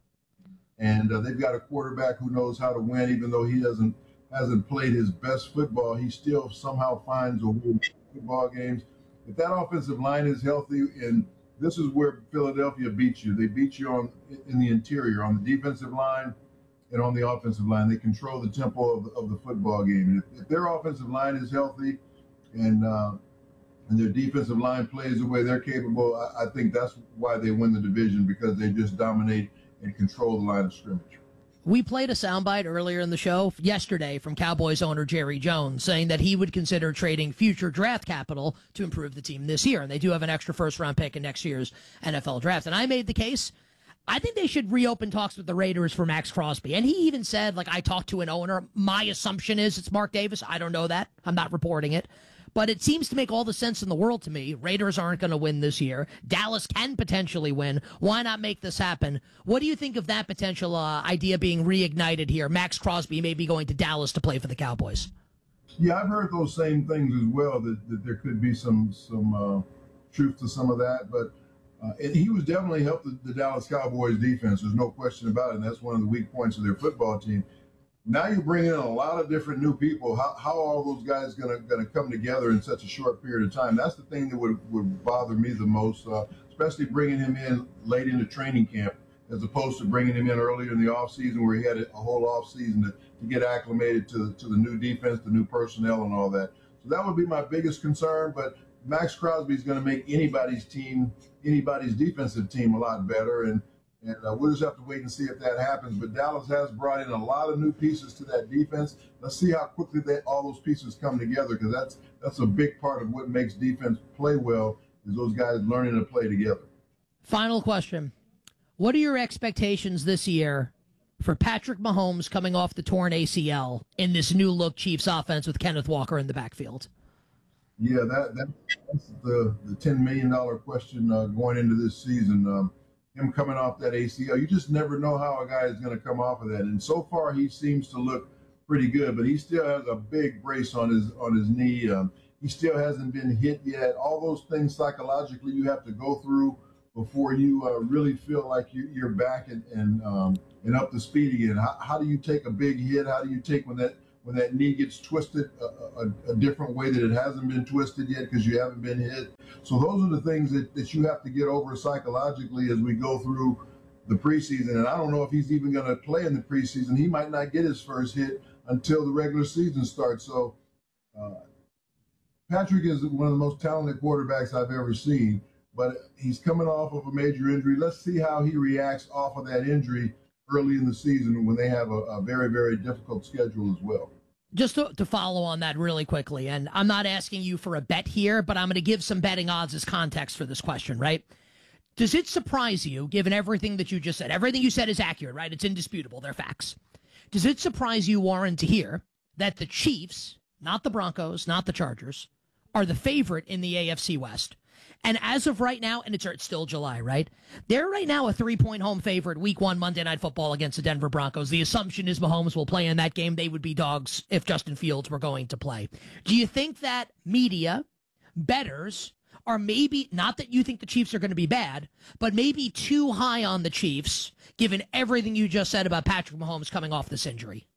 And uh, they've got a quarterback who knows how to win, even though he doesn't hasn't played his best football. He still somehow finds a way to win football games. If that offensive line is healthy, and this is where Philadelphia beats you. They beat you on in the interior, on the defensive line and on the offensive line. They control the tempo of the, of the football game. And if, if their offensive line is healthy and uh, and their defensive line plays the way they're capable, I, I think that's why they win the division, because they just dominate and control the line of scrimmage. We played a soundbite earlier in the show yesterday from Cowboys owner Jerry Jones saying that he would consider trading future draft capital to improve the team this year. And they do have an extra first-round pick in next year's N F L draft. And I made the case, I think they should reopen talks with the Raiders for Max Crosby. And he even said, like, I talked to an owner. My assumption is it's Mark Davis. I don't know that. I'm not reporting it. But it seems to make all the sense in the world to me. Raiders aren't going to win this year. Dallas can potentially win. Why not make this happen? What do you think of that potential uh, idea being reignited here? Max Crosby may be going to Dallas to play for the Cowboys. Yeah, I've heard those same things as well, that, that there could be some some uh, truth to some of that. But uh, and he was definitely helped the, the Dallas Cowboys defense. There's no question about it. And that's one of the weak points of their football team. Now you bring in a lot of different new people. How, how are all those guys going to going to come together in such a short period of time? That's the thing that would, would bother me the most, uh, especially bringing him in late into training camp, as opposed to bringing him in earlier in the offseason where he had a whole offseason to, to get acclimated to, to the new defense, the new personnel, and all that. So that would be my biggest concern. But Max Crosby is going to make anybody's team, anybody's defensive team a lot better. And And uh, we'll just have to wait and see if that happens. But Dallas has brought in a lot of new pieces to that defense. Let's see how quickly they, all those pieces come together, because that's that's a big part of what makes defense play well, is those guys learning to play together. Final question. What are your expectations this year for Patrick Mahomes coming off the torn A C L in this new-look Chiefs offense with Kenneth Walker in the backfield? Yeah, that, that that's the, the ten million dollars question uh, going into this season. Um, him coming off that A C L. You just never know how a guy is going to come off of that. And so far, he seems to look pretty good, but he still has a big brace on his on his knee. Um, he still hasn't been hit yet. All those things psychologically you have to go through before you uh, really feel like you, you're back and and, um, and up to speed again. How, how do you take a big hit? How do you take when that when that knee gets twisted a, a, a different way that it hasn't been twisted yet because you haven't been hit? So those are the things that, that you have to get over psychologically as we go through the preseason. And I don't know if he's even going to play in the preseason. He might not get his first hit until the regular season starts. So uh, Patrick is one of the most talented quarterbacks I've ever seen, but he's coming off of a major injury. Let's see how he reacts off of that injury early in the season when they have a, a very, very difficult schedule as well. Just to, to follow on that really quickly, and I'm not asking you for a bet here, but I'm going to give some betting odds as context for this question, right? Does it surprise you, given everything that you just said? Everything you said is accurate, right? It's indisputable. They're facts. Does it surprise you, Warren, to hear that the Chiefs, not the Broncos, not the Chargers, are the favorite in the A F C West? And as of right now, and it's, it's still July, right? They're right now a three-point home favorite week one Monday Night Football against the Denver Broncos. The assumption is Mahomes will play in that game. They would be dogs if Justin Fields were going to play. Do you think that media, bettors, are maybe, not that you think the Chiefs are going to be bad, but maybe too high on the Chiefs, given everything you just said about Patrick Mahomes coming off this injury?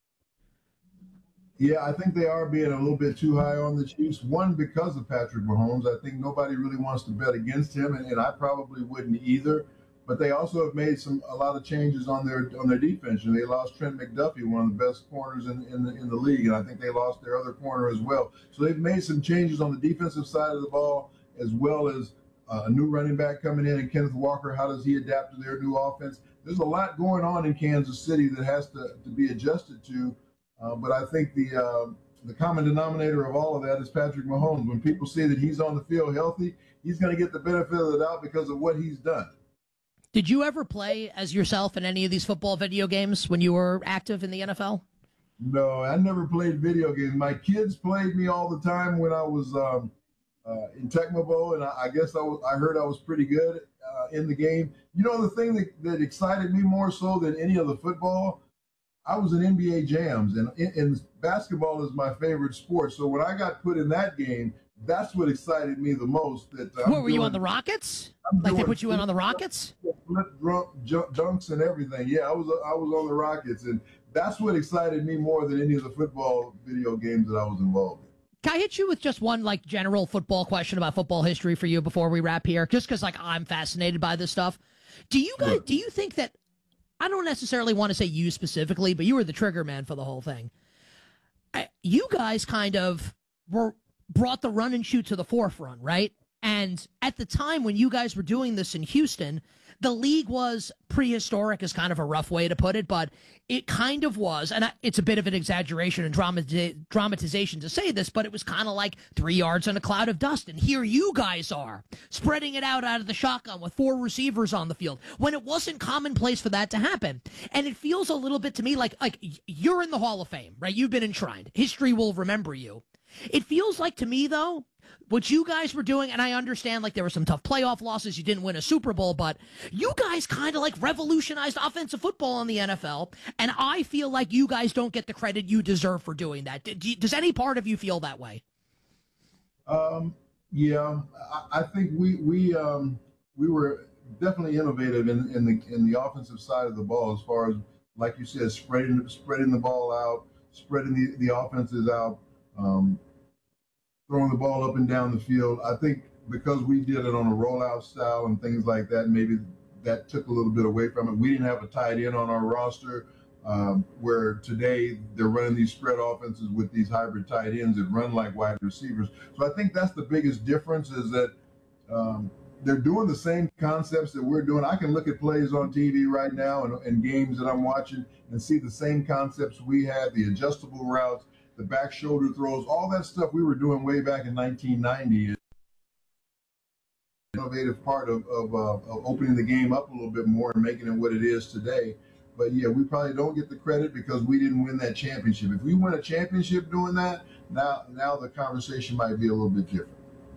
Yeah, I think they are being a little bit too high on the Chiefs. One, because of Patrick Mahomes. I think nobody really wants to bet against him, and, and I probably wouldn't either. But they also have made some a lot of changes on their on their defense. And they lost Trent McDuffie, one of the best corners in, in, the, in the league, and I think they lost their other corner as well. So they've made some changes on the defensive side of the ball, as well as uh, a new running back coming in, and Kenneth Walker. How does he adapt to their new offense? There's a lot going on in Kansas City that has to, to be adjusted to. Uh, but I think the uh, the common denominator of all of that is Patrick Mahomes. When people see that he's on the field healthy, he's going to get the benefit of the doubt because of what he's done. Did you ever play as yourself in any of these football video games when you were active in the N F L? No, I never played video games. My kids played me all the time when I was um, uh, in Tecmo Bowl, and I, I guess I, was, I heard I was pretty good uh, in the game. You know, the thing that, that excited me more so than any of the football, I was in N B A jams, and, and basketball is my favorite sport. So when I got put in that game, that's what excited me the most. That uh, what were doing, you on the Rockets? I'm like they put you in on the Rockets? Flip, drunk, dunks and everything. Yeah, I was I was on the Rockets, and that's what excited me more than any of the football video games that I was involved in. Can I hit you with just one like general football question about football history for you before we wrap here? Just because like I'm fascinated by this stuff. Do you guys? Do you think that? I don't necessarily want to say you specifically, but you were the trigger man for the whole thing. I, you guys kind of were brought the run and shoot to the forefront, right? And at the time when you guys were doing this in Houston, the league was prehistoric is kind of a rough way to put it, but it kind of was, and it's a bit of an exaggeration and dramati- dramatization to say this, but it was kind of like three yards in a cloud of dust, and here you guys are, spreading it out out of the shotgun with four receivers on the field, when it wasn't commonplace for that to happen. And it feels a little bit to me like, like you're in the Hall of Fame, right? You've been enshrined. History will remember you. It feels like to me, though, what you guys were doing, and I understand like there were some tough playoff losses, you didn't win a Super Bowl, but you guys kind of like revolutionized offensive football in the N F L, and I feel like you guys don't get the credit you deserve for doing that. Do you, does any part of you feel that way? Um, yeah, I, I think we we um, we were definitely innovative in, in the in the offensive side of the ball, as far as, like you said, spreading spreading the ball out, spreading the, the offenses out. Um, throwing the ball up and down the field. I think because we did it on a rollout style and things like that, maybe that took a little bit away from it. We didn't have a tight end on our roster, um, where today they're running these spread offenses with these hybrid tight ends that run like wide receivers. So I think that's the biggest difference, is that um, they're doing the same concepts that we're doing. I can look at plays on T V right now and, and games that I'm watching and see the same concepts we had, the adjustable routes, the back shoulder throws, all that stuff we were doing way back in nineteen ninety. Innovative part of, of, uh, of opening the game up a little bit more and making it what it is today. But yeah, we probably don't get the credit because we didn't win that championship. If we win a championship doing that, now now the conversation might be a little bit different.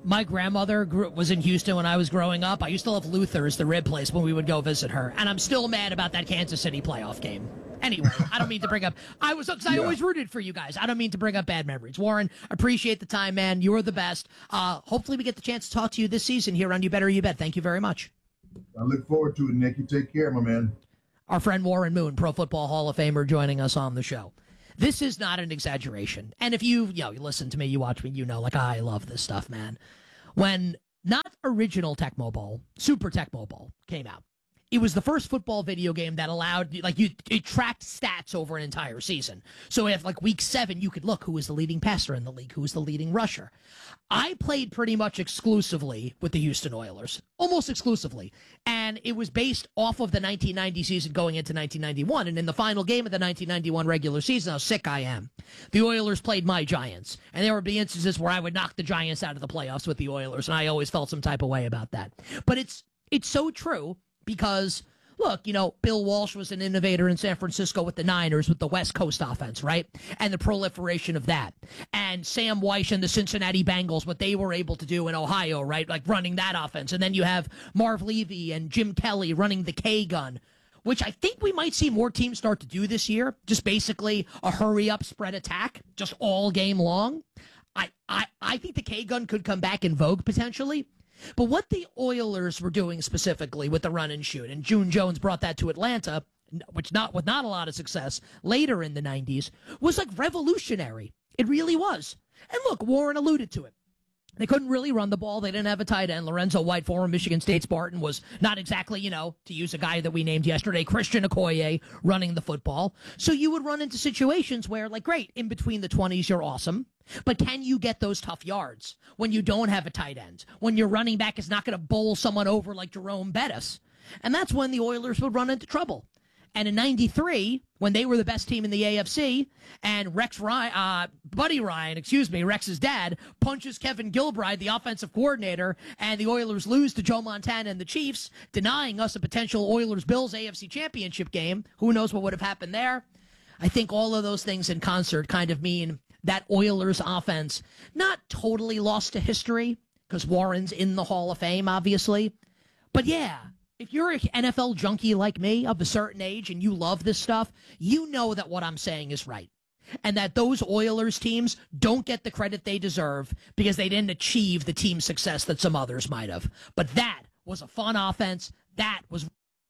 My grandmother grew, was in Houston when I was growing up. I used to love Luther's, the rib place, when we would go visit her. And I'm still mad about that Kansas City playoff game. Anyway, I don't mean to bring up... I was because I yeah. always rooted for you guys. I don't mean to bring up bad memories. Warren, appreciate the time, man. You are the best. Uh, hopefully we get the chance to talk to you this season here on You Better You Bet. Thank you very much. I look forward to it, Nick. You take care, my man. Our friend Warren Moon, Pro Football Hall of Famer, joining us on the show. This is not an exaggeration. And if you, you know, you listen to me, you watch me, you know, like, I love this stuff, man. When not original Tecmo Bowl, Super Tecmo Bowl came out, it was the first football video game that allowed, like, you, it tracked stats over an entire season. So if, like, week seven, you could look who was the leading passer in the league, who was the leading rusher. I played pretty much exclusively with the Houston Oilers, almost exclusively. And it was based off of the nineteen ninety season going into nineteen ninety-one. And in the final game of the nineteen ninety-one regular season, how sick I am, the Oilers played my Giants. And there would be instances where I would knock the Giants out of the playoffs with the Oilers. And I always felt some type of way about that. But it's it's so true. Because, look, you know, Bill Walsh was an innovator in San Francisco with the Niners, with the West Coast offense, right? And the proliferation of that. And Sam Weiss and the Cincinnati Bengals, what they were able to do in Ohio, right? Like running that offense. And then you have Marv Levy and Jim Kelly running the K-gun, which I think we might see more teams start to do this year. Just basically a hurry-up spread attack, just all game long. I, I, I think the K-gun could come back in vogue potentially. But what the Oilers were doing specifically with the run and shoot, and June Jones brought that to Atlanta, which not with not a lot of success later in the nineties, was like revolutionary. It really was. And look, Warren alluded to it. They couldn't really run the ball. They didn't have a tight end. Lorenzo White, former Michigan State Spartan, was not exactly, you know, to use a guy that we named yesterday, Christian Okoye, running the football. So you would run into situations where, like, great, in between the twenties, you're awesome. But can you get those tough yards when you don't have a tight end? When your running back is not going to bowl someone over like Jerome Bettis? And that's when the Oilers would run into trouble. And in ninety-three, when they were the best team in the A F C, and Rex Ryan, uh, Buddy Ryan, excuse me, Rex's dad, punches Kevin Gilbride, the offensive coordinator, and the Oilers lose to Joe Montana and the Chiefs, denying us a potential Oilers-Bills A F C championship game. Who knows what would have happened there? I think all of those things in concert kind of mean that Oilers offense not totally lost to history, because Warren's in the Hall of Fame, obviously. But yeah, if you're an N F L junkie like me of a certain age and you love this stuff, you know that what I'm saying is right. And that those Oilers teams don't get the credit they deserve because they didn't achieve the team success that some others might have. But that was a fun offense. That was...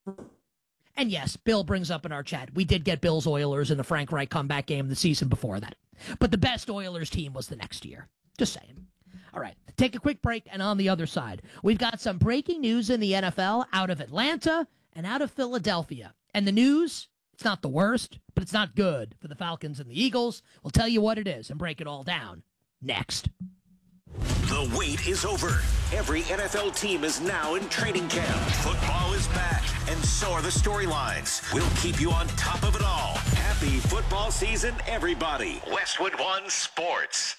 And yes, Bill brings up in our chat, we did get Bills Oilers in the Frank Reich comeback game the season before that. But the best Oilers team was the next year. Just saying. All right, take a quick break, and on the other side, we've got some breaking news in the N F L out of Atlanta and out of Philadelphia. And the news, it's not the worst, but it's not good for the Falcons and the Eagles. We'll tell you what it is and break it all down next. The wait is over. Every N F L team is now in training camp. Football is back, and so are the storylines. We'll keep you on top of it all. Happy football season, everybody. Westwood One Sports.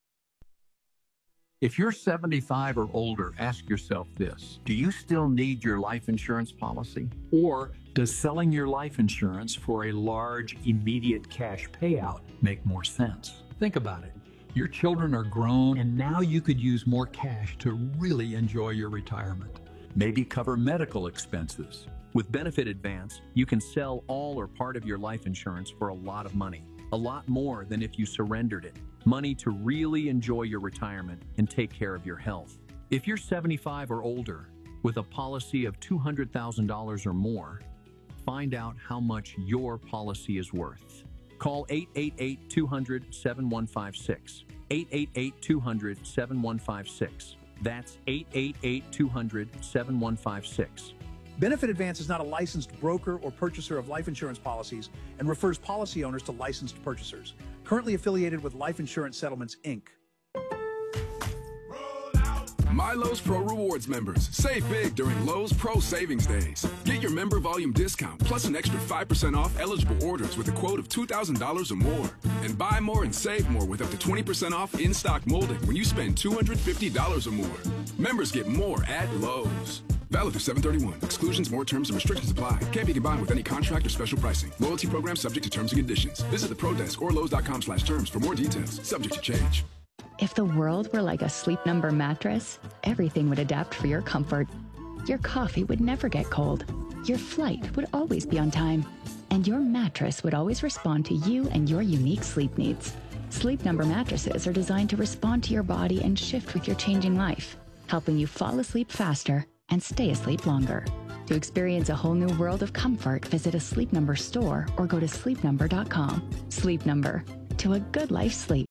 If you're seventy-five or older, ask yourself this. Do you still need your life insurance policy? Or does selling your life insurance for a large, immediate cash payout make more sense? Think about it. Your children are grown, and now you could use more cash to really enjoy your retirement. Maybe cover medical expenses. With Benefit Advance, you can sell all or part of your life insurance for a lot of money. A lot more than if you surrendered it. Money to really enjoy your retirement and take care of your health. If you're seventy-five or older with a policy of two hundred thousand dollars or more, find out how much your policy is worth. Call eight eight eight, two hundred, seven one five six. eight eight eight, two hundred, seven one five six. That's eight eight eight, two hundred, seven one five six. Benefit Advance is not a licensed broker or purchaser of life insurance policies and refers policy owners to licensed purchasers. Currently affiliated with Life Insurance Settlements, Incorporated. My Lowe's Pro Rewards members, save big during Lowe's Pro Savings Days. Get your member volume discount plus an extra five percent off eligible orders with a quote of two thousand dollars or more. And buy more and save more with up to twenty percent off in-stock molding when you spend two hundred fifty dollars or more. Members get more at Lowe's. Valid through seven thirty-one. Exclusions, more terms, and restrictions apply. Can't be combined with any contract or special pricing. Loyalty program subject to terms and conditions. Visit the Pro Desk or Lowe's dot com slash terms for more details. Subject to change. If the world were like a Sleep Number mattress, everything would adapt for your comfort. Your coffee would never get cold. Your flight would always be on time. And your mattress would always respond to you and your unique sleep needs. Sleep Number mattresses are designed to respond to your body and shift with your changing life, helping you fall asleep faster and stay asleep longer. To experience a whole new world of comfort, visit a Sleep Number store or go to sleep number dot com. Sleep Number. To a good life sleep.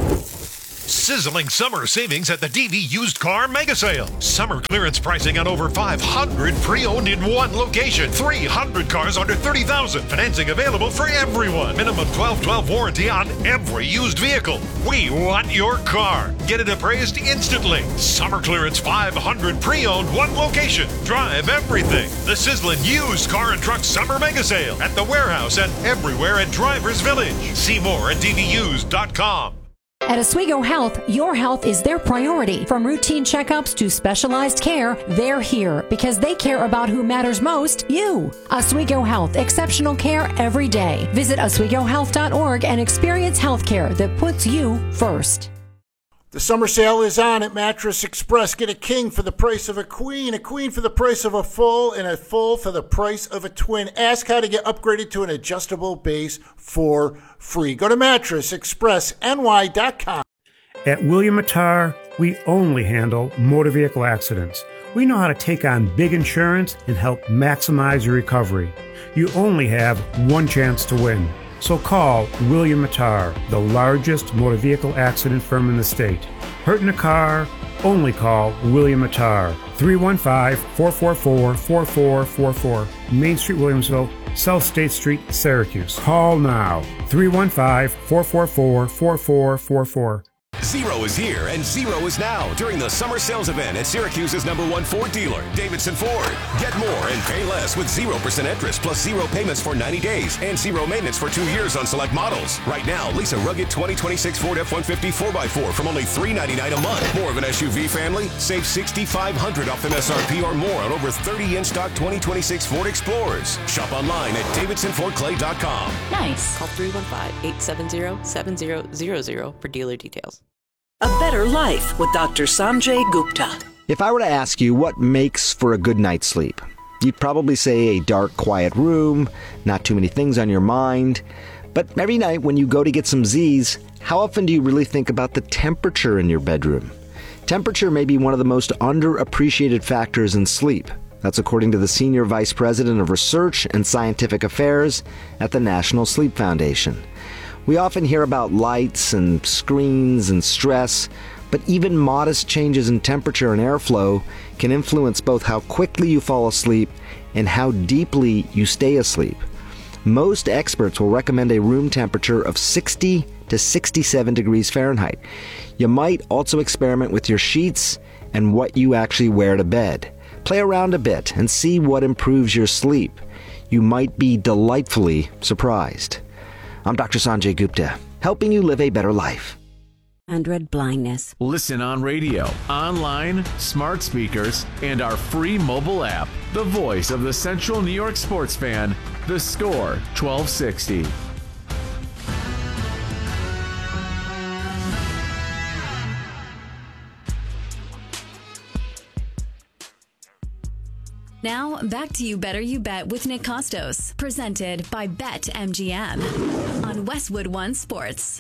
Sizzling summer savings at the D V Used Car Mega Sale. Summer clearance pricing on over five hundred pre-owned in one location. three hundred cars under thirty thousand dollars. Financing available for everyone. Minimum twelve twelve warranty on every used vehicle. We want your car. Get it appraised instantly. Summer clearance five hundred pre-owned, one location. Drive everything. The sizzling Used Car and Truck Summer Mega Sale at the warehouse and everywhere at Drivers Village. See more at D V used dot com. At Oswego Health, your health is their priority. From routine checkups to specialized care, they're here because they care about who matters most, you. Oswego Health, exceptional care every day. Visit oswego health dot org and experience health care that puts you first. The summer sale is on at Mattress Express. Get a king for the price of a queen, a queen for the price of a full, and a full for the price of a twin. Ask how to get upgraded to an adjustable base for free. Go to mattress express n y dot com. At William Mattar, we only handle motor vehicle accidents. We know how to take on big insurance and help maximize your recovery. You only have one chance to win. So call William Mattar, the largest motor vehicle accident firm in the state. Hurt in a car? Only call William Mattar. three one five, four four four, four four four four. Main Street, Williamsville, South State Street, Syracuse. Call now. three one five, four four four, four four four four. Zero is here and zero is now during the summer sales event at Syracuse's number one Ford dealer, Davidson Ford. Get more and pay less with zero percent interest plus zero payments for ninety days and zero maintenance for two years on select models. Right now, lease a rugged twenty twenty-six Ford F one fifty four by four from only three ninety-nine a month. More of an S U V family? Save six thousand five hundred dollars off M S R P or more on over thirty in-stock twenty twenty-six Ford Explorers. Shop online at davidson ford clay dot com. Nice. Call three one five, eight seven zero, seven zero zero zero for dealer details. A Better Life with Doctor Sanjay Gupta. If I were to ask you what makes for a good night's sleep, you'd probably say a dark, quiet room, not too many things on your mind. But every night when you go to get some Z's, how often do you really think about the temperature in your bedroom? Temperature may be one of the most underappreciated factors in sleep. That's according to the Senior Vice President of Research and Scientific Affairs at the National Sleep Foundation. We often hear about lights and screens and stress, but even modest changes in temperature and airflow can influence both how quickly you fall asleep and how deeply you stay asleep. Most experts will recommend a room temperature of sixty to sixty-seven degrees Fahrenheit. You might also experiment with your sheets and what you actually wear to bed. Play around a bit and see what improves your sleep. You might be delightfully surprised. I'm Doctor Sanjay Gupta, helping you live a better life. Android blindness. Listen on radio, online, smart speakers, and our free mobile app. The voice of the Central New York sports fan, The Score twelve sixty. Now, back to You Better You Bet with Nick Costos, presented by BetMGM on Westwood One Sports.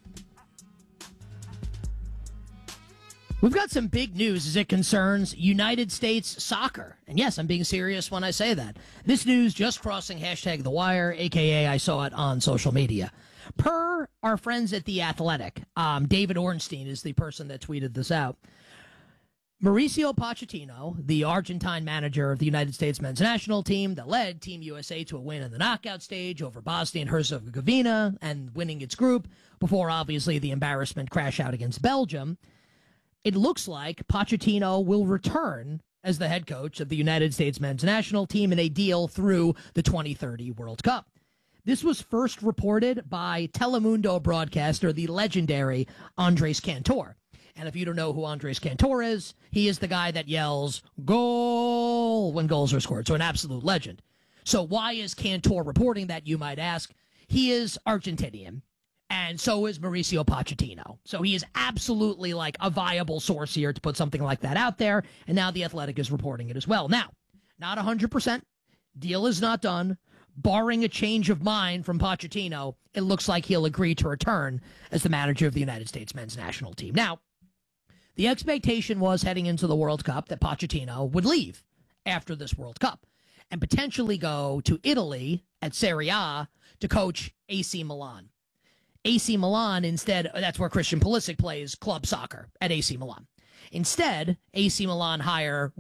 We've got some big news as it concerns United States soccer. And yes, I'm being serious when I say that. This news just crossing hashtag The Wire, a k a I saw it on social media. Per our friends at The Athletic, um, David Ornstein is the person that tweeted this out. Mauricio Pochettino, the Argentine manager of the United States men's national team that led Team U S A to a win in the knockout stage over Bosnia and Herzegovina and winning its group before, obviously, the embarrassment crash out against Belgium. It looks like Pochettino will return as the head coach of the United States men's national team in a deal through the twenty thirty World Cup. This was first reported by Telemundo broadcaster, the legendary Andres Cantor. And if you don't know who Andres Cantor is, he is the guy that yells, "Goal!" when goals are scored. So an absolute legend. So why is Cantor reporting that, you might ask? He is Argentinian. And so is Mauricio Pochettino. So he is absolutely like a viable source here to put something like that out there. And now The Athletic is reporting it as well. Now, not one hundred percent. Deal is not done. Barring a change of mind from Pochettino, it looks like he'll agree to return as the manager of the United States men's national team. Now, the expectation was heading into the World Cup that Pochettino would leave after this World Cup and potentially go to Italy at Serie A to coach A C Milan. A C Milan instead, that's where Christian Pulisic plays club soccer, at A C Milan. Instead, A C Milan hire